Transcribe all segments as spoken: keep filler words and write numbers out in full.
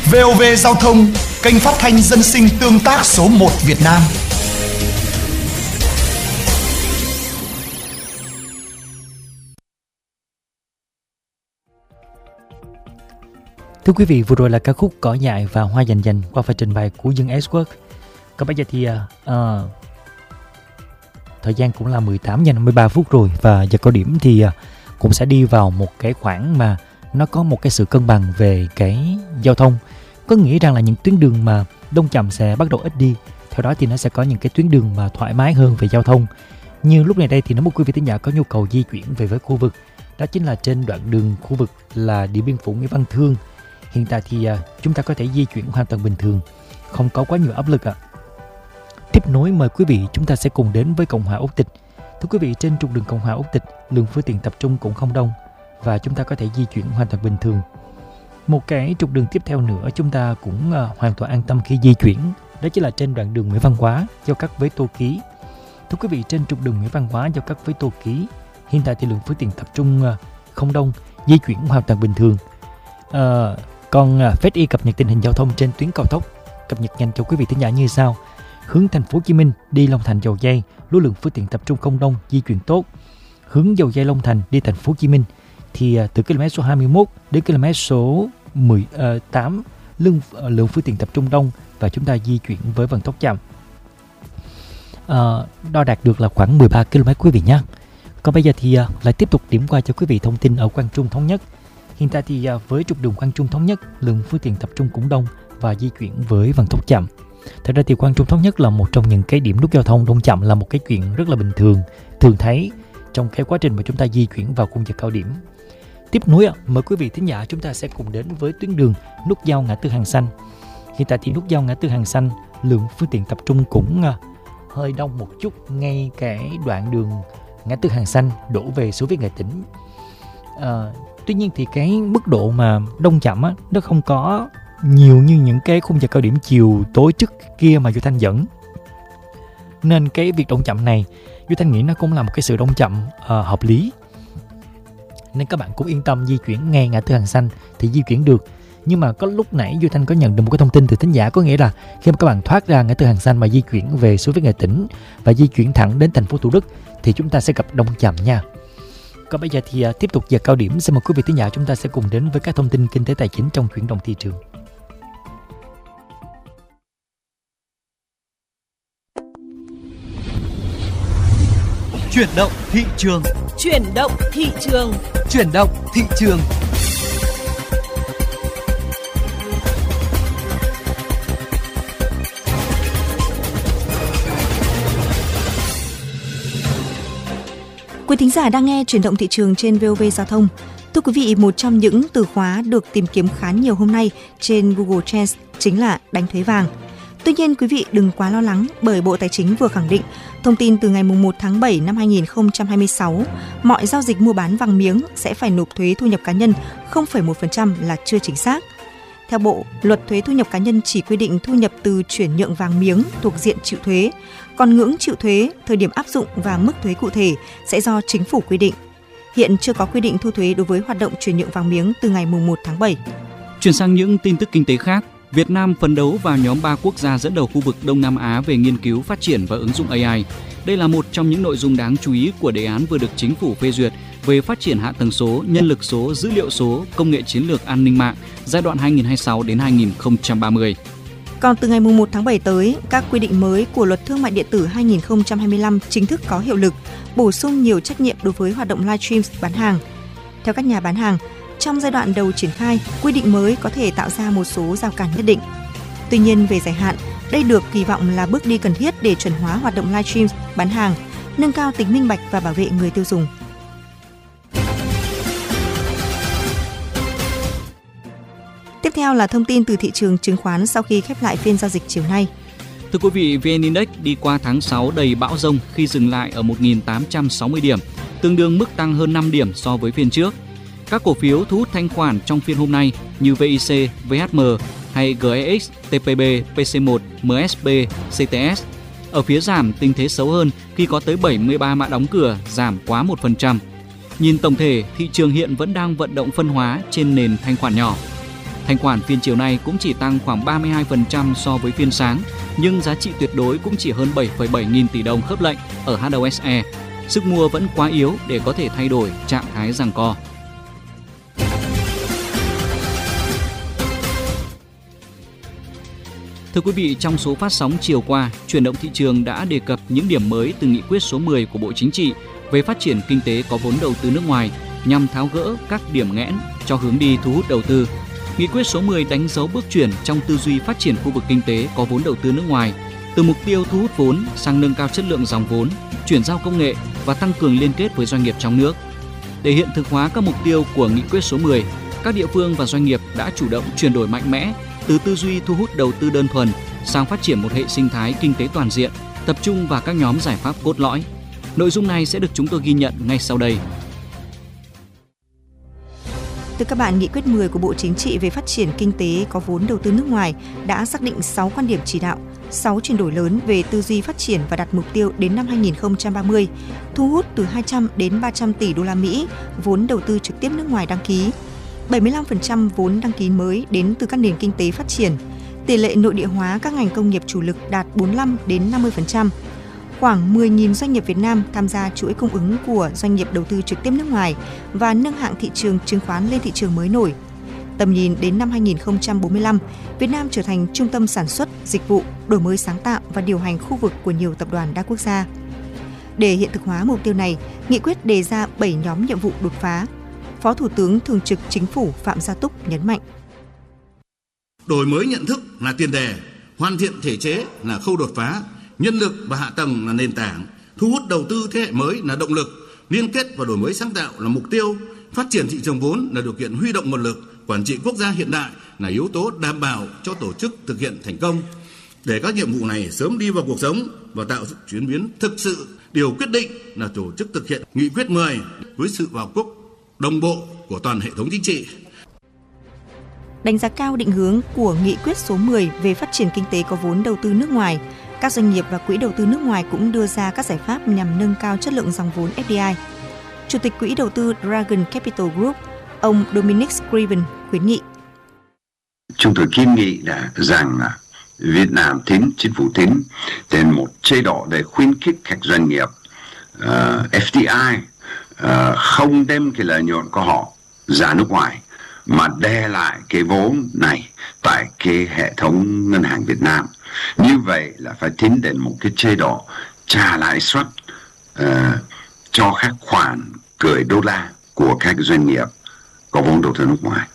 vê o vê Giao thông, kênh phát thanh dân sinh tương tác số một Việt Nam. Thưa quý vị, vừa rồi là ca khúc Cỏ Dại và Hoa Dành Dành qua phần trình bày của Dương S-Work. Còn bây giờ thì uh, thời gian cũng là mười tám giờ năm mươi ba phút rồi, và giờ cao điểm thì uh, cũng sẽ đi vào một cái khoảng mà nó có một cái sự cân bằng về cái giao thông. Có nghĩa rằng là những tuyến đường mà đông chậm sẽ bắt đầu ít đi. Theo đó thì nó sẽ có những cái tuyến đường mà thoải mái hơn về giao thông. Như lúc này đây thì nếu một quý vị thính giả có nhu cầu di chuyển về với khu vực, đó chính là trên đoạn đường khu vực là Điện Biên Phủ, Nguyễn Văn Thương. Hiện tại thì uh, chúng ta có thể di chuyển hoàn toàn bình thường, không có quá nhiều áp lực ạ. À. Tiếp nối mời quý vị chúng ta sẽ cùng đến với Cộng hòa Úc Tịch. Thưa quý vị, trên trục đường Cộng hòa Úc Tịch, lượng phương tiện tập trung cũng không đông và chúng ta có thể di chuyển hoàn toàn bình thường. Một cái trục đường tiếp theo nữa chúng ta cũng uh, hoàn toàn an tâm khi di chuyển, đó chính là trên đoạn đường Nguyễn Văn Quá giao cắt với Tô Ký. Thưa quý vị, trên trục đường Nguyễn Văn Quá giao cắt với Tô Ký, hiện tại thì lượng phương tiện tập trung uh, không đông, di chuyển hoàn toàn bình thường. Uh, còn uh, Phết Y cập nhật tình hình giao thông trên tuyến cao tốc, cập nhật nhanh cho quý vị thính giả như sau. Hướng thành phố Hồ Chí Minh đi Long Thành Dầu Giây, lưu lượng phương tiện tập trung không đông, di chuyển tốt. Hướng Dầu Giây Long Thành đi thành phố Hồ Chí Minh thì uh, từ km số hai mươi mốt đến km số mười tám, lượng, uh, lượng phương tiện tập trung đông và chúng ta di chuyển với vận tốc chậm. Uh, đo đạt được là khoảng mười ba ki lô mét quý vị nhé. Còn bây giờ thì uh, lại tiếp tục điểm qua cho quý vị thông tin ở Quang Trung Thống Nhất. Hiện tại thì uh, với trục đường Quang Trung Thống Nhất, lượng phương tiện tập trung cũng đông và di chuyển với vận tốc chậm. Thật ra thì Quang Trung Thống Nhất là một trong những cái điểm nút giao thông đông chậm, là một cái chuyện rất là bình thường, thường thấy trong cái quá trình mà chúng ta di chuyển vào khung giờ cao điểm. Tiếp nối, mời quý vị thính giả chúng ta sẽ cùng đến với tuyến đường nút giao ngã tư Hàng Xanh. Hiện tại thì nút giao ngã tư Hàng Xanh, lượng phương tiện tập trung cũng uh, hơi đông một chút ngay cái đoạn đường ngã tư Hàng Xanh đổ về số Viết Nghệ Tĩnh. Uh, tuy nhiên thì cái mức độ mà đông chậm á, nó không có nhiều như những cái khung giờ cao điểm chiều tối trước kia mà Duy Thanh dẫn. Nên cái việc đông chậm này Duy Thanh nghĩ nó cũng là một cái sự đông chậm uh, hợp lý. Nên các bạn cũng yên tâm di chuyển ngay ngã tư Hàng Xanh thì di chuyển được. Nhưng mà có lúc nãy Duy Thanh có nhận được một cái thông tin từ thính giả, có nghĩa là khi mà các bạn thoát ra ngã tư Hàng Xanh mà di chuyển về số Viết Nghệ Tĩnh và di chuyển thẳng đến thành phố Thủ Đức thì chúng ta sẽ gặp đông chậm nha. Còn bây giờ thì uh, tiếp tục giờ cao điểm, xin mời quý vị thính giả chúng ta sẽ cùng đến với các thông tin kinh tế tài chính trong chuyển động thị trường. Chuyển động thị trường. Chuyển động thị trường. Chuyển động thị trường. Quý thính giả đang nghe Chuyển động thị trường trên vê o vê Giao thông. Thưa quý vị, một trong những từ khóa được tìm kiếm khá nhiều hôm nay trên Google Trends chính là đánh thuế vàng. Tuy nhiên, quý vị đừng quá lo lắng bởi Bộ Tài chính vừa khẳng định thông tin từ ngày mùng một tháng bảy năm hai nghìn không trăm hai mươi sáu, mọi giao dịch mua bán vàng miếng sẽ phải nộp thuế thu nhập cá nhân không phẩy một phần trăm là chưa chính xác. Theo Bộ, luật thuế thu nhập cá nhân chỉ quy định thu nhập từ chuyển nhượng vàng miếng thuộc diện chịu thuế, còn ngưỡng chịu thuế, thời điểm áp dụng và mức thuế cụ thể sẽ do chính phủ quy định. Hiện chưa có quy định thu thuế đối với hoạt động chuyển nhượng vàng miếng từ ngày mùng một tháng bảy. Chuyển sang những tin tức kinh tế khác, Việt Nam phấn đấu vào nhóm ba quốc gia dẫn đầu khu vực Đông Nam Á về nghiên cứu, phát triển và ứng dụng a i. Đây là một trong những nội dung đáng chú ý của đề án vừa được chính phủ phê duyệt về phát triển hạ tầng số, nhân lực số, dữ liệu số, công nghệ chiến lược an ninh mạng giai đoạn hai nghìn không trăm hai mươi sáu đến hai nghìn không trăm ba mươi. Còn từ ngày mùng một tháng bảy tới, các quy định mới của Luật Thương mại điện tử hai nghìn không trăm hai mươi lăm chính thức có hiệu lực, bổ sung nhiều trách nhiệm đối với hoạt động livestream bán hàng. Theo các nhà bán hàng, trong giai đoạn đầu triển khai, quy định mới có thể tạo ra một số rào cản nhất định. Tuy nhiên, về dài hạn, đây được kỳ vọng là bước đi cần thiết để chuẩn hóa hoạt động livestream bán hàng, nâng cao tính minh bạch và bảo vệ người tiêu dùng. Tiếp theo là thông tin từ thị trường chứng khoán sau khi khép lại phiên giao dịch chiều nay. Thưa quý vị, vê en Index đi qua tháng sáu đầy bão dông khi dừng lại ở một nghìn tám trăm sáu mươi điểm, tương đương mức tăng hơn năm điểm so với phiên trước. Các cổ phiếu thu hút thanh khoản trong phiên hôm nay như vê i xê, vê hát em hay giê e ích, tê pê bê, pê xê một, em ét bê, xê tê ét. Ở phía giảm, tình thế xấu hơn khi có tới bảy mươi ba mã đóng cửa giảm quá một phần trăm. Nhìn tổng thể, thị trường hiện vẫn đang vận động phân hóa trên nền thanh khoản nhỏ. Thanh khoản phiên chiều nay cũng chỉ tăng khoảng ba mươi hai phần trăm so với phiên sáng, nhưng giá trị tuyệt đối cũng chỉ hơn bảy phẩy bảy nghìn tỷ đồng khớp lệnh ở hát o ét e. Sức mua vẫn quá yếu để có thể thay đổi trạng thái giằng co. Thưa quý vị, trong số phát sóng chiều qua, Chuyển động thị trường đã đề cập những điểm mới từ nghị quyết số mười của Bộ Chính trị về phát triển kinh tế có vốn đầu tư nước ngoài nhằm tháo gỡ các điểm nghẽn cho hướng đi thu hút đầu tư. Nghị quyết số mười đánh dấu bước chuyển trong tư duy phát triển khu vực kinh tế có vốn đầu tư nước ngoài, từ mục tiêu thu hút vốn sang nâng cao chất lượng dòng vốn, chuyển giao công nghệ và tăng cường liên kết với doanh nghiệp trong nước. Để hiện thực hóa các mục tiêu của nghị quyết số mười, các địa phương và doanh nghiệp đã chủ động chuyển đổi mạnh mẽ từ tư duy thu hút đầu tư đơn thuần sang phát triển một hệ sinh thái kinh tế toàn diện, tập trung vào các nhóm giải pháp cốt lõi. Nội dung này sẽ được chúng tôi ghi nhận ngay sau đây. Từ các bạn, nghị quyết mười của Bộ Chính trị về phát triển kinh tế có vốn đầu tư nước ngoài đã xác định sáu quan điểm chỉ đạo, sáu chuyển đổi lớn về tư duy phát triển và đặt mục tiêu đến năm hai nghìn không trăm ba mươi, thu hút từ hai trăm đến ba trăm tỷ đô la Mỹ vốn đầu tư trực tiếp nước ngoài đăng ký. bảy mươi lăm phần trăm vốn đăng ký mới đến từ các nền kinh tế phát triển. Tỷ lệ nội địa hóa các ngành công nghiệp chủ lực đạt bốn mươi lăm đến năm mươi phần trăm. Khoảng mười nghìn doanh nghiệp Việt Nam tham gia chuỗi cung ứng của doanh nghiệp đầu tư trực tiếp nước ngoài và nâng hạng thị trường chứng khoán lên thị trường mới nổi. Tầm nhìn đến năm hai nghìn không trăm bốn mươi lăm, Việt Nam trở thành trung tâm sản xuất, dịch vụ, đổi mới sáng tạo và điều hành khu vực của nhiều tập đoàn đa quốc gia. Để hiện thực hóa mục tiêu này, nghị quyết đề ra bảy nhóm nhiệm vụ đột phá. Phó Thủ tướng Thường trực Chính phủ Phạm Gia Túc nhấn mạnh. Đổi mới nhận thức là tiền đề, hoàn thiện thể chế là khâu đột phá, nhân lực và hạ tầng là nền tảng, thu hút đầu tư thế hệ mới là động lực, liên kết và đổi mới sáng tạo là mục tiêu, phát triển thị trường vốn là điều kiện huy động nguồn lực, quản trị quốc gia hiện đại là yếu tố đảm bảo cho tổ chức thực hiện thành công. Để các nhiệm vụ này sớm đi vào cuộc sống và tạo sự chuyển biến thực sự, điều quyết định là tổ chức thực hiện nghị quyết mười với sự vào cuộc đồng bộ của toàn hệ thống chính trị. Đánh giá cao định hướng của nghị quyết số mười về phát triển kinh tế có vốn đầu tư nước ngoài, các doanh nghiệp và quỹ đầu tư nước ngoài cũng đưa ra các giải pháp nhằm nâng cao chất lượng dòng vốn ép đê i. Chủ tịch quỹ đầu tư Dragon Capital Group, ông Dominic Scriven khuyến nghị. Chúng tôi kiến nghị là rằng Việt Nam tính, chính phủ tính đến một chế độ để khuyến khích các doanh nghiệp uh, ép đê i uh, không đem cái lợi nhuận của họ ra nước ngoài, mà đe lại cái vốn này tại cái hệ thống ngân hàng Việt Nam. Như vậy là phải tính đến một cái chế độ trả lãi suất uh, cho các khoản gửi đô la của các doanh nghiệp có vốn đầu tư nước ngoài.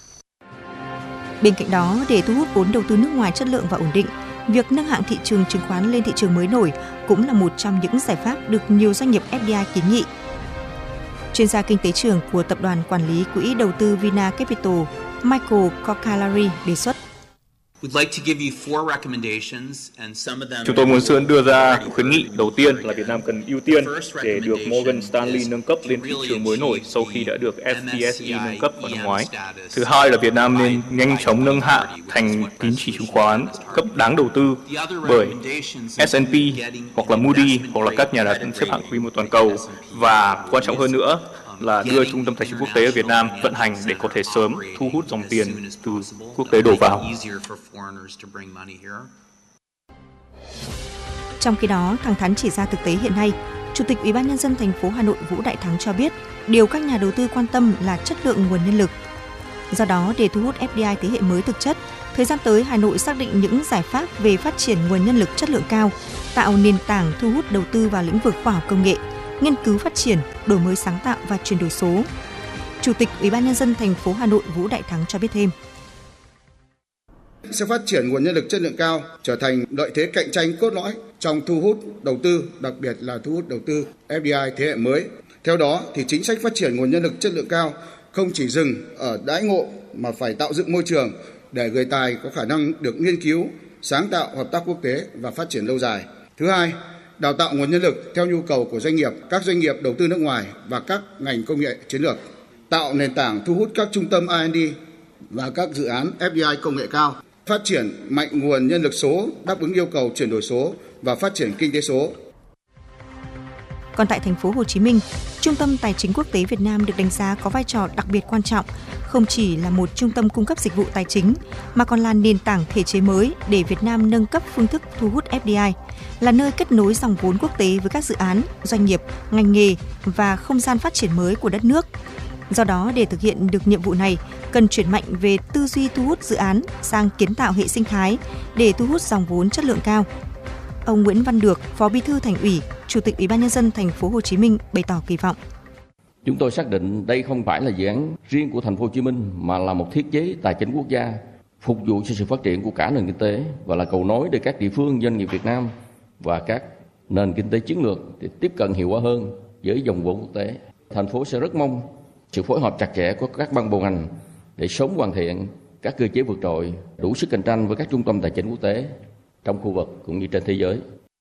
Bên cạnh đó, để thu hút vốn đầu tư nước ngoài chất lượng và ổn định, việc nâng hạng thị trường chứng khoán lên thị trường mới nổi cũng là một trong những giải pháp được nhiều doanh nghiệp ép đê i kiến nghị. Chuyên gia kinh tế trưởng của Tập đoàn Quản lý Quỹ đầu tư Vina Capital, Michael Cocalari đề xuất. Chúng tôi muốn xin đưa ra khuyến nghị đầu tiên là Việt Nam cần ưu tiên để được Morgan Stanley nâng cấp lên thị trường mới nổi sau khi đã được ép tê ét e nâng cấp vào năm ngoái. Thứ hai là Việt Nam nên nhanh chóng nâng hạng thành tín chỉ chứng khoán cấp đáng đầu tư bởi ét and pê hoặc là Moody hoặc là các nhà đặt xếp hạng quy mô toàn cầu, và quan trọng hơn nữa là đưa trung tâm tài chính quốc tế ở Việt Nam vận hành để có thể sớm thu hút dòng tiền từ quốc tế đổ vào. Trong khi đó, thẳng thắn chỉ ra thực tế hiện nay, Chủ tịch Ủy ban Nhân dân thành phố Hà Nội Vũ Đại Thắng cho biết, điều các nhà đầu tư quan tâm là chất lượng nguồn nhân lực. Do đó, để thu hút ép đê i thế hệ mới thực chất, thời gian tới Hà Nội xác định những giải pháp về phát triển nguồn nhân lực chất lượng cao, tạo nền tảng thu hút đầu tư vào lĩnh vực khoa học công nghệ, nghiên cứu phát triển, đổi mới sáng tạo và chuyển đổi số. Chủ tịch Ủy ban Nhân dân thành phố Hà Nội Vũ Đại Thắng cho biết thêm. Sẽ phát triển nguồn nhân lực chất lượng cao trở thành lợi thế cạnh tranh cốt lõi trong thu hút đầu tư, đặc biệt là thu hút đầu tư ép đê i thế hệ mới. Theo đó, thì chính sách phát triển nguồn nhân lực chất lượng cao không chỉ dừng ở đãi ngộ mà phải tạo dựng môi trường để người tài có khả năng được nghiên cứu, sáng tạo, hợp tác quốc tế và phát triển lâu dài. Thứ hai, đào tạo nguồn nhân lực theo nhu cầu của doanh nghiệp, các doanh nghiệp đầu tư nước ngoài và các ngành công nghệ chiến lược, tạo nền tảng thu hút các trung tâm R and D và các dự án ép đê i công nghệ cao, phát triển mạnh nguồn nhân lực số đáp ứng yêu cầu chuyển đổi số và phát triển kinh tế số. Còn tại thành phố Hồ Chí Minh, Trung tâm Tài chính Quốc tế Việt Nam được đánh giá có vai trò đặc biệt quan trọng, không chỉ là một trung tâm cung cấp dịch vụ tài chính, mà còn là nền tảng thể chế mới để Việt Nam nâng cấp phương thức thu hút ép đê i, là nơi kết nối dòng vốn quốc tế với các dự án, doanh nghiệp, ngành nghề và không gian phát triển mới của đất nước. Do đó, để thực hiện được nhiệm vụ này, cần chuyển mạnh về tư duy thu hút dự án sang kiến tạo hệ sinh thái để thu hút dòng vốn chất lượng cao. Ông Nguyễn Văn Được, Phó Bí thư Thành ủy, Chủ tịch Ủy ban nhân dân thành phố Hồ Chí Minh bày tỏ kỳ vọng. Chúng tôi xác định đây không phải là dự án riêng của thành phố Hồ Chí Minh mà là một thiết chế tài chính quốc gia phục vụ cho sự phát triển của cả nền kinh tế và là cầu nối để các địa phương, doanh nghiệp Việt Nam và các nền kinh tế chiến lược để tiếp cận hiệu quả hơn với dòng vốn quốc tế. Thành phố sẽ rất mong sự phối hợp chặt chẽ của các ban bộ ngành để sớm hoàn thiện các cơ chế vượt trội đủ sức cạnh tranh với các trung tâm tài chính quốc tế trong khu vực cũng như trên thế giới.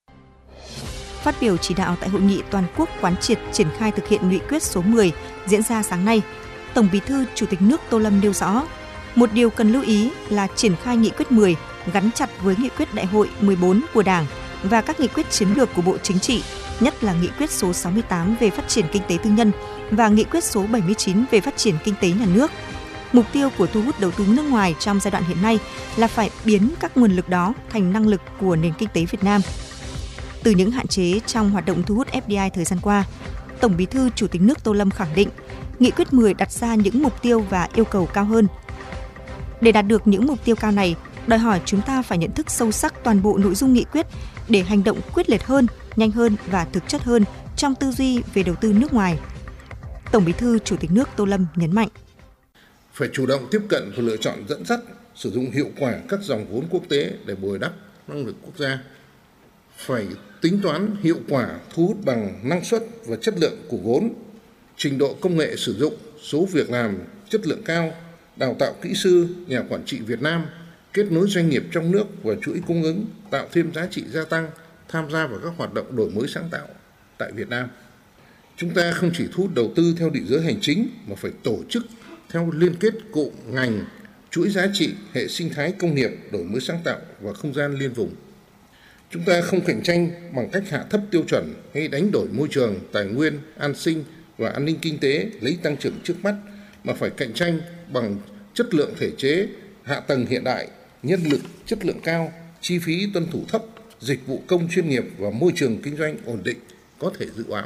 Phát biểu chỉ đạo tại hội nghị toàn quốc quán triệt triển khai thực hiện nghị quyết số mười diễn ra sáng nay, Tổng Bí thư Chủ tịch nước Tô Lâm nêu rõ, một điều cần lưu ý là triển khai nghị quyết mười gắn chặt với nghị quyết đại hội mười bốn của Đảng và các nghị quyết chiến lược của Bộ Chính trị, nhất là nghị quyết số sáu mươi tám về phát triển kinh tế tư nhân và nghị quyết số bảy mươi chín về phát triển kinh tế nhà nước. Mục tiêu của thu hút đầu tư nước ngoài trong giai đoạn hiện nay là phải biến các nguồn lực đó thành năng lực của nền kinh tế Việt Nam. Từ những hạn chế trong hoạt động thu hút ép đê i thời gian qua, Tổng Bí thư Chủ tịch nước Tô Lâm khẳng định, Nghị quyết mười đặt ra những mục tiêu và yêu cầu cao hơn. Để đạt được những mục tiêu cao này, đòi hỏi chúng ta phải nhận thức sâu sắc toàn bộ nội dung nghị quyết để hành động quyết liệt hơn, nhanh hơn và thực chất hơn trong tư duy về đầu tư nước ngoài. Tổng Bí thư Chủ tịch nước Tô Lâm nhấn mạnh. Phải chủ động tiếp cận và lựa chọn dẫn dắt, sử dụng hiệu quả các dòng vốn quốc tế để bồi đắp năng lực quốc gia. Phải tính toán hiệu quả thu hút bằng năng suất và chất lượng của vốn, trình độ công nghệ sử dụng, số việc làm chất lượng cao, đào tạo kỹ sư, nhà quản trị Việt Nam, kết nối doanh nghiệp trong nước và chuỗi cung ứng, tạo thêm giá trị gia tăng, tham gia vào các hoạt động đổi mới sáng tạo tại Việt Nam. Chúng ta không chỉ thu hút đầu tư theo định giới hành chính mà phải tổ chức theo liên kết cụm ngành, chuỗi giá trị, hệ sinh thái công nghiệp, đổi mới sáng tạo và không gian liên vùng. Chúng ta không cạnh tranh bằng cách hạ thấp tiêu chuẩn hay đánh đổi môi trường, tài nguyên, an sinh và an ninh kinh tế lấy tăng trưởng trước mắt, mà phải cạnh tranh bằng chất lượng thể chế, hạ tầng hiện đại, nhân lực chất lượng cao, chi phí tuân thủ thấp, dịch vụ công chuyên nghiệp và môi trường kinh doanh ổn định, có thể dự báo.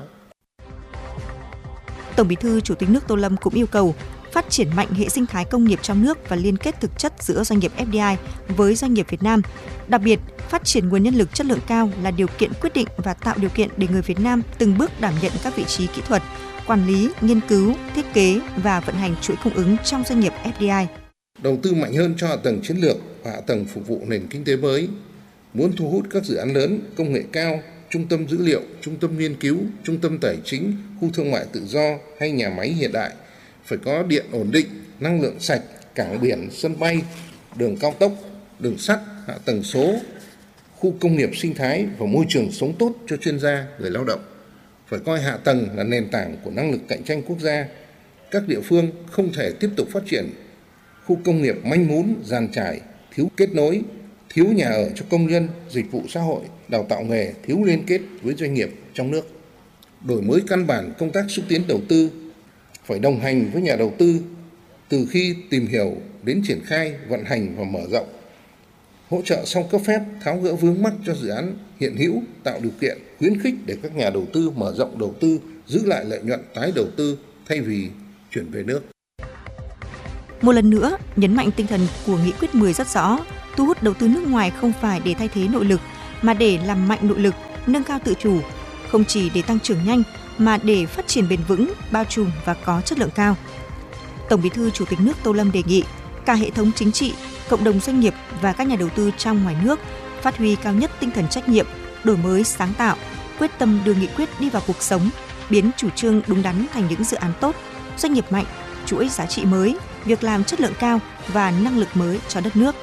Tổng Bí thư Chủ tịch nước Tô Lâm cũng yêu cầu phát triển mạnh hệ sinh thái công nghiệp trong nước và liên kết thực chất giữa doanh nghiệp ép đê i với doanh nghiệp Việt Nam. Đặc biệt, phát triển nguồn nhân lực chất lượng cao là điều kiện quyết định và tạo điều kiện để người Việt Nam từng bước đảm nhận các vị trí kỹ thuật, quản lý, nghiên cứu, thiết kế và vận hành chuỗi cung ứng trong doanh nghiệp ép đê i. Đầu tư mạnh hơn cho hạ tầng chiến lược và hạ tầng phục vụ nền kinh tế mới. Muốn thu hút các dự án lớn, công nghệ cao, trung tâm dữ liệu, trung tâm nghiên cứu, trung tâm tài chính, khu thương mại tự do hay nhà máy hiện đại, phải có điện ổn định, năng lượng sạch, cảng biển, sân bay, đường cao tốc, đường sắt, hạ tầng số, khu công nghiệp sinh thái và môi trường sống tốt cho chuyên gia, người lao động. Phải coi hạ tầng là nền tảng của năng lực cạnh tranh quốc gia. Các địa phương không thể tiếp tục phát triển khu công nghiệp manh mún, dàn trải, thiếu kết nối, thiếu nhà ở cho công nhân, dịch vụ xã hội, đào tạo nghề, thiếu liên kết với doanh nghiệp trong nước. Đổi mới căn bản công tác xúc tiến đầu tư, phải đồng hành với nhà đầu tư từ khi tìm hiểu đến triển khai, vận hành và mở rộng. Hỗ trợ sau cấp phép, tháo gỡ vướng mắc cho dự án hiện hữu, tạo điều kiện, khuyến khích để các nhà đầu tư mở rộng đầu tư, giữ lại lợi nhuận tái đầu tư thay vì chuyển về nước. Một lần nữa, nhấn mạnh tinh thần của Nghị quyết mười rất rõ, thu hút đầu tư nước ngoài không phải để thay thế nội lực, mà để làm mạnh nội lực, nâng cao tự chủ, không chỉ để tăng trưởng nhanh, mà để phát triển bền vững, bao trùm và có chất lượng cao. Tổng Bí thư Chủ tịch nước Tô Lâm đề nghị cả hệ thống chính trị, cộng đồng doanh nghiệp và các nhà đầu tư trong ngoài nước phát huy cao nhất tinh thần trách nhiệm, đổi mới sáng tạo, quyết tâm đưa nghị quyết đi vào cuộc sống, biến chủ trương đúng đắn thành những dự án tốt, doanh nghiệp mạnh, chuỗi giá trị mới, việc làm chất lượng cao và năng lực mới cho đất nước.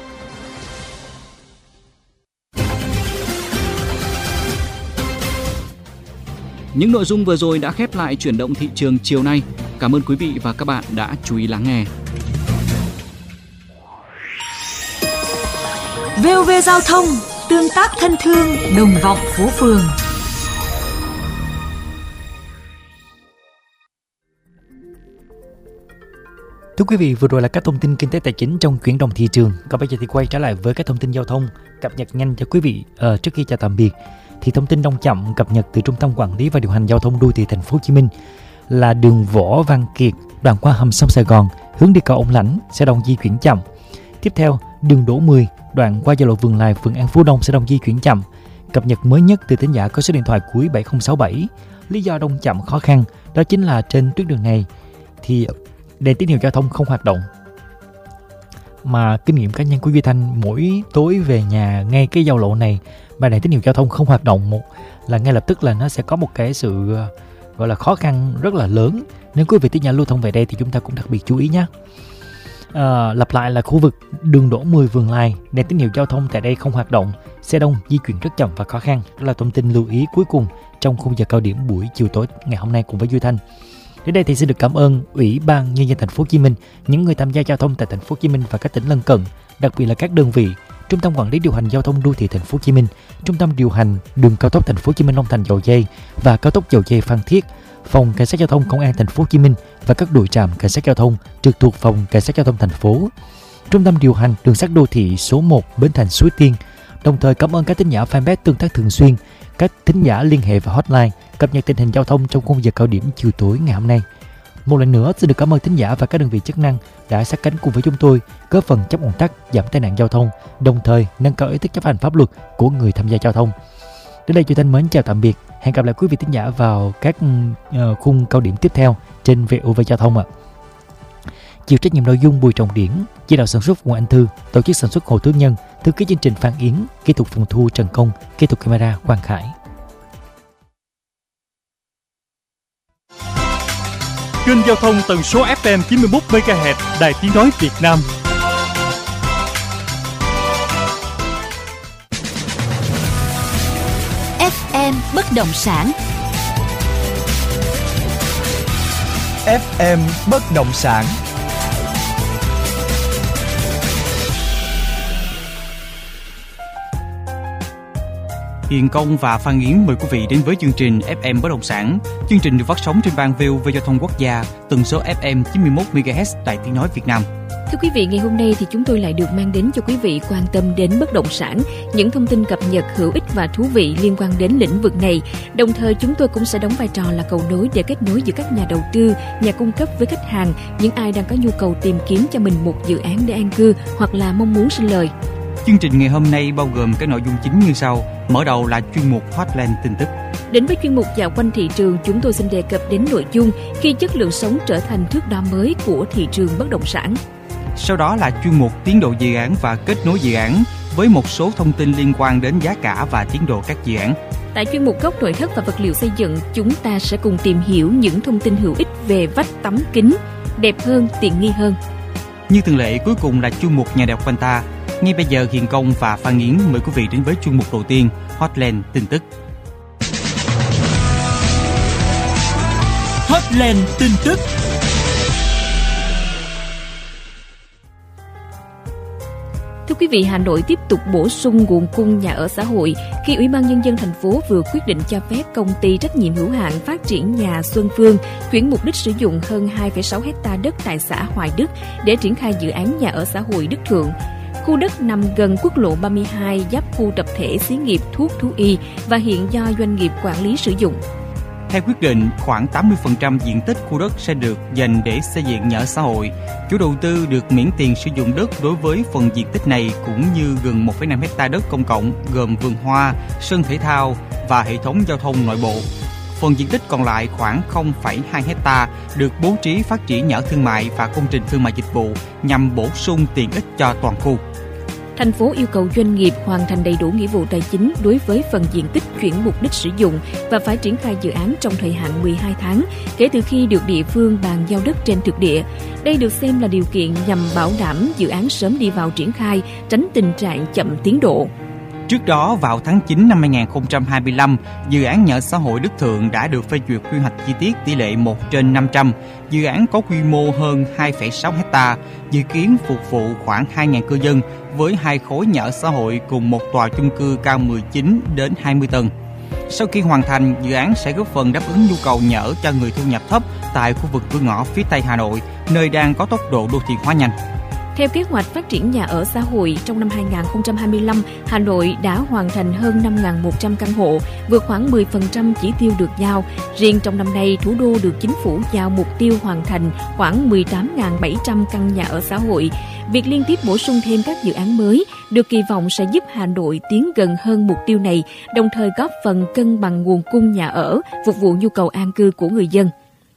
Những nội dung vừa rồi đã khép lại chuyển động thị trường chiều nay. Cảm ơn quý vị và các bạn đã chú ý lắng nghe. vê o vê Giao thông, tương tác thân thương, đồng vọng phố phường. Thưa quý vị, vừa rồi là các thông tin kinh tế tài chính trong chuyển động thị trường. Còn bây giờ thì quay trở lại với các thông tin giao thông cập nhật nhanh cho quý vị. Ờ, trước khi chào tạm biệt thì thông tin đông chậm cập nhật từ Trung tâm Quản lý và Điều hành Giao thông Đô thị Thành phố Hồ Chí Minh là đường Võ Văn Kiệt đoạn qua hầm sông Sài Gòn hướng đi cầu Ông Lãnh sẽ đông di chuyển chậm. Tiếp theo, đường Đỗ mười đoạn qua giao lộ Vườn Lài, phường An Phú Đông sẽ đông di chuyển chậm. Cập nhật mới nhất từ thính giả có số điện thoại cuối bảy không sáu bảy. Lý do đông chậm khó khăn đó chính là trên tuyến đường này thì đèn tín hiệu giao thông không hoạt động. Mà kinh nghiệm cá nhân của Duy Thanh, mỗi tối về nhà ngay cái giao lộ này mà đèn tín hiệu giao thông không hoạt động, một là ngay lập tức là nó sẽ có một cái sự gọi là khó khăn rất là lớn. Nếu quý vị tín giả lưu thông về đây thì chúng ta cũng đặc biệt chú ý nhé. À, lặp lại là khu vực đường Đỗ mười Vườn Lài, đèn tín hiệu giao thông tại đây không hoạt động, xe đông di chuyển rất chậm và khó khăn. Đó là thông tin lưu ý cuối cùng trong khung giờ cao điểm buổi chiều tối ngày hôm nay cùng với Duy Thanh. Đến đây thì xin được cảm ơn Ủy ban Nhân dân Thành phố Hồ Chí Minh, những người tham gia giao thông tại Thành phố Hồ Chí Minh và các tỉnh lân cận, đặc biệt là các đơn vị Trung tâm Quản lý Điều hành Giao thông Đô thị Thành phố Hồ Chí Minh, Trung tâm Điều hành Đường cao tốc Thành phố Hồ Chí Minh Long Thành Dầu Giây và cao tốc Dầu Giây Phan Thiết, Phòng Cảnh sát Giao thông Công an Thành phố Hồ Chí Minh và các đội trạm cảnh sát giao thông trực thuộc Phòng Cảnh sát Giao thông thành phố, Trung tâm Điều hành Đường sắt Đô thị số một Bến Thành Suối Tiên. Đồng thời cảm ơn các thính giả fanpage tương tác thường xuyên, các thính giả liên hệ và hotline cập nhật tình hình giao thông trong khung giờ cao điểm chiều tối ngày hôm nay. Một lần nữa xin được cảm ơn thính giả và các đơn vị chức năng đã sát cánh cùng với chúng tôi, góp phần chống ùn tắc, giảm tai nạn giao thông, đồng thời nâng cao ý thức chấp hành pháp luật của người tham gia giao thông. Đến đây Duy Thanh mến chào tạm biệt, hẹn gặp lại quý vị thính giả vào các uh, khung cao điểm tiếp theo trên vê o vê Giao thông ạ. Chịu trách nhiệm nội dung Bùi Trọng Điển, chỉ đạo sản xuất Nguyễn Anh Thư, tổ chức sản xuất Hồ Tứ Nhân, thư ký chương trình Phan Yến, kỹ thuật phòng thu Trần Công, kỹ thuật camera Quang Khải. Kênh giao thông tần số ép em chín mươi mốt mê ga héc Đài Tiếng nói Việt Nam. ép em bất động sản. ép em bất động sản. Hiền Công và Phan Yến mời quý vị đến với chương trình ép em bất động sản. Chương trình được phát sóng trên ban vê o vê Giao thông Quốc gia, tần số ép em chín mươi mốt mê ga héc Đài Tiếng nói Việt Nam. Thưa quý vị, ngày hôm nay thì chúng tôi lại được mang đến cho quý vị quan tâm đến bất động sản, những thông tin cập nhật hữu ích và thú vị liên quan đến lĩnh vực này. Đồng thời chúng tôi cũng sẽ đóng vai trò là cầu nối để kết nối giữa các nhà đầu tư, nhà cung cấp với khách hàng, những ai đang có nhu cầu tìm kiếm cho mình một dự án để an cư hoặc là mong muốn sinh lời. Chương trình ngày hôm nay bao gồm các nội dung chính như sau. Mở đầu là chuyên mục Hotline tin tức. Đến với chuyên mục dạo quanh thị trường, chúng tôi xin đề cập đến nội dung khi chất lượng sống trở thành thước đo mới của thị trường bất động sản. Sau đó là chuyên mục tiến độ dự án và kết nối dự án với một số thông tin liên quan đến giá cả và tiến độ các dự án. Tại chuyên mục góc nội thất và vật liệu xây dựng, chúng ta sẽ cùng tìm hiểu những thông tin hữu ích về vách tấm kính, đẹp hơn, tiện nghi hơn. Như thường lệ, cuối cùng là chuyên mục nhà đẹp quanh ta. Ngay bây giờ Hiền Công và Phan Yến mời quý vị đến với chuyên mục đầu tiên, Hotline tin tức. Hotline tin tức. Thưa quý vị, Hà Nội tiếp tục bổ sung nguồn cung nhà ở xã hội khi Ủy ban Nhân dân thành phố vừa quyết định cho phép công ty trách nhiệm hữu hạn phát triển nhà Xuân Phương chuyển mục đích sử dụng hơn hai phẩy sáu héc ta đất tại xã Hoài Đức để triển khai dự án nhà ở xã hội Đức Thượng. Khu đất nằm gần quốc lộ ba mươi hai giáp khu tập thể xí nghiệp thuốc thú y và hiện do doanh nghiệp quản lý sử dụng. Theo quyết định, khoảng tám mươi phần trăm diện tích khu đất sẽ được dành để xây dựng nhà ở xã hội. Chủ đầu tư được miễn tiền sử dụng đất đối với phần diện tích này cũng như gần một phẩy năm héc ta đất công cộng gồm vườn hoa, sân thể thao và hệ thống giao thông nội bộ. Phần diện tích còn lại khoảng không phẩy hai héc ta được bố trí phát triển nhà ở thương mại và công trình thương mại dịch vụ nhằm bổ sung tiện ích cho toàn khu. Thành phố yêu cầu doanh nghiệp hoàn thành đầy đủ nghĩa vụ tài chính đối với phần diện tích chuyển mục đích sử dụng và phải triển khai dự án trong thời hạn mười hai tháng kể từ khi được địa phương bàn giao đất trên thực địa. Đây được xem là điều kiện nhằm bảo đảm dự án sớm đi vào triển khai, tránh tình trạng chậm tiến độ. Trước đó, vào tháng chín năm hai nghìn không trăm hai mươi lăm, dự án nhà ở xã hội Đức Thượng đã được phê duyệt quy hoạch chi tiết tỷ lệ một trên năm trăm. Dự án có quy mô hơn hai phẩy sáu héc ta, dự kiến phục vụ khoảng hai nghìn cư dân với hai khối nhà ở xã hội cùng một tòa chung cư cao mười chín đến hai mươi tầng. Sau khi hoàn thành, dự án sẽ góp phần đáp ứng nhu cầu nhà ở cho người thu nhập thấp tại khu vực cửa ngõ phía Tây Hà Nội, nơi đang có tốc độ đô thị hóa nhanh. Theo kế hoạch phát triển nhà ở xã hội, trong năm hai không hai lăm, Hà Nội đã hoàn thành hơn năm nghìn một trăm căn hộ, vượt khoảng mười phần trăm chỉ tiêu được giao. Riêng trong năm nay, thủ đô được chính phủ giao mục tiêu hoàn thành khoảng mười tám nghìn bảy trăm căn nhà ở xã hội. Việc liên tiếp bổ sung thêm các dự án mới được kỳ vọng sẽ giúp Hà Nội tiến gần hơn mục tiêu này, đồng thời góp phần cân bằng nguồn cung nhà ở, phục vụ nhu cầu an cư của người dân.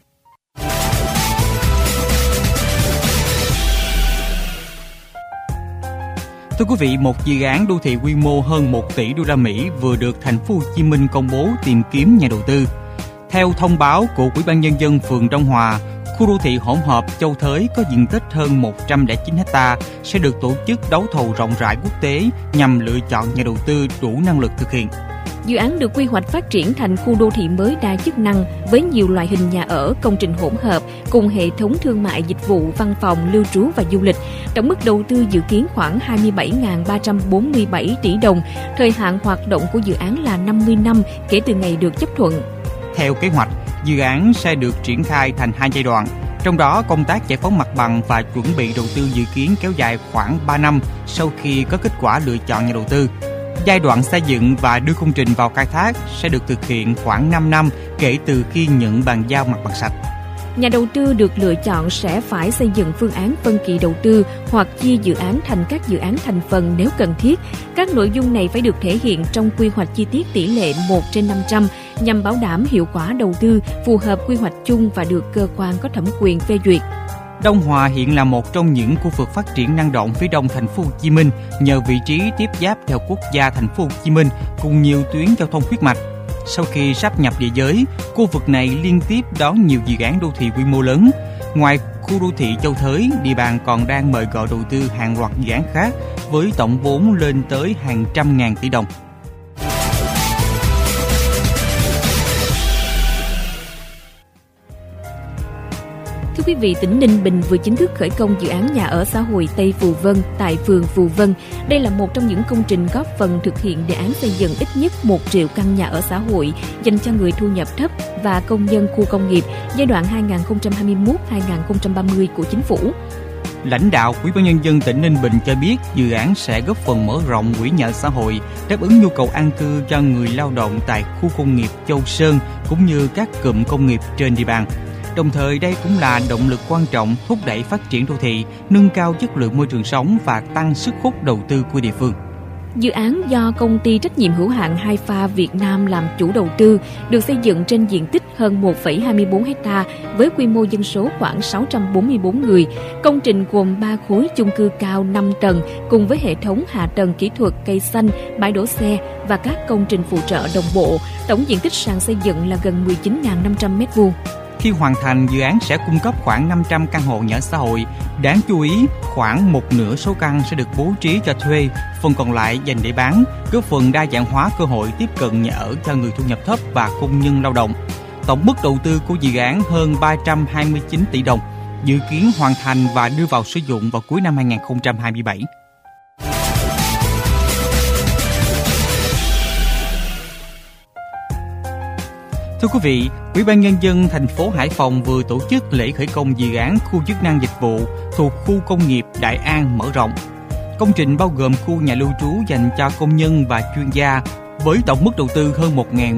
Thưa quý vị, một dự án đô thị quy mô hơn một tỷ đô la Mỹ vừa được Thành phố Hồ Chí Minh công bố tìm kiếm nhà đầu tư. Theo thông báo của Ủy ban nhân dân phường Đông Hòa, khu đô thị hỗn hợp Châu Thới có diện tích hơn một trăm lẻ chín ha sẽ được tổ chức đấu thầu rộng rãi quốc tế nhằm lựa chọn nhà đầu tư đủ năng lực thực hiện. Dự án được quy hoạch phát triển thành khu đô thị mới đa chức năng với nhiều loại hình nhà ở, công trình hỗn hợp cùng hệ thống thương mại, dịch vụ, văn phòng, lưu trú và du lịch. Tổng mức đầu tư dự kiến khoảng hai mươi bảy nghìn ba trăm bốn mươi bảy tỷ đồng. Thời hạn hoạt động của dự án là năm mươi năm kể từ ngày được chấp thuận. Theo kế hoạch, dự án sẽ được triển khai thành hai giai đoạn. Trong đó, công tác giải phóng mặt bằng và chuẩn bị đầu tư dự kiến kéo dài khoảng ba năm sau khi có kết quả lựa chọn nhà đầu tư. Giai đoạn xây dựng và đưa công trình vào khai thác sẽ được thực hiện khoảng năm năm kể từ khi nhận bàn giao mặt bằng sạch. Nhà đầu tư được lựa chọn sẽ phải xây dựng phương án phân kỳ đầu tư hoặc chia dự án thành các dự án thành phần nếu cần thiết. Các nội dung này phải được thể hiện trong quy hoạch chi tiết tỷ lệ một trên năm trăm nhằm bảo đảm hiệu quả đầu tư, phù hợp quy hoạch chung và được cơ quan có thẩm quyền phê duyệt. Đông Hòa hiện là một trong những khu vực phát triển năng động phía đông thành phố Hồ Chí Minh nhờ vị trí tiếp giáp theo quốc gia thành phố Hồ Chí Minh cùng nhiều tuyến giao thông huyết mạch. Sau khi sáp nhập địa giới, khu vực này liên tiếp đón nhiều dự án đô thị quy mô lớn. Ngoài khu đô thị Châu Thới, địa bàn còn đang mời gọi đầu tư hàng loạt dự án khác với tổng vốn lên tới hàng trăm ngàn tỷ đồng. Thưa quý vị, tỉnh Ninh Bình vừa chính thức khởi công dự án nhà ở xã hội Tây Phù Vân tại phường Phù Vân. Đây là một trong những công trình góp phần thực hiện đề án xây dựng ít nhất một triệu căn nhà ở xã hội dành cho người thu nhập thấp và công nhân khu công nghiệp giai đoạn hai nghìn không trăm hai mươi mốt đến hai nghìn không trăm ba mươi của chính phủ. Lãnh đạo Ủy ban nhân dân tỉnh Ninh Bình cho biết dự án sẽ góp phần mở rộng quỹ nhà ở xã hội, đáp ứng nhu cầu an cư cho người lao động tại khu công nghiệp Châu Sơn cũng như các cụm công nghiệp trên địa bàn. Đồng thời đây cũng là động lực quan trọng thúc đẩy phát triển đô thị, nâng cao chất lượng môi trường sống và tăng sức hút đầu tư của địa phương. Dự án do công ty trách nhiệm hữu hạn Hai Pha Việt Nam làm chủ đầu tư, được xây dựng trên diện tích hơn một phẩy hai mươi bốn ha với quy mô dân số khoảng sáu trăm bốn mươi bốn người. Công trình gồm ba khối chung cư cao năm tầng cùng với hệ thống hạ tầng kỹ thuật, cây xanh, bãi đỗ xe và các công trình phụ trợ đồng bộ. Tổng diện tích sàn xây dựng là gần mười chín nghìn năm trăm mét vuông. Khi hoàn thành, dự án sẽ cung cấp khoảng năm trăm căn hộ nhà ở xã hội. Đáng chú ý, khoảng một nửa số căn sẽ được bố trí cho thuê, phần còn lại dành để bán, góp phần đa dạng hóa cơ hội tiếp cận nhà ở cho người thu nhập thấp và công nhân lao động. Tổng mức đầu tư của dự án hơn ba trăm hai mươi chín tỷ đồng, dự kiến hoàn thành và đưa vào sử dụng vào cuối năm hai nghìn không trăm hai mươi bảy. Thưa quý vị, Ủy ban nhân dân thành phố Hải Phòng vừa tổ chức lễ khởi công dự án khu chức năng dịch vụ thuộc khu công nghiệp Đại An mở rộng. Công trình bao gồm khu nhà lưu trú dành cho công nhân và chuyên gia với tổng mức đầu tư hơn một nghìn